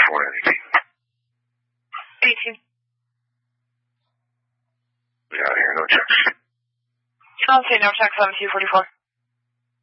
anything. 18. We out here, no checks. I'll say no check 1744.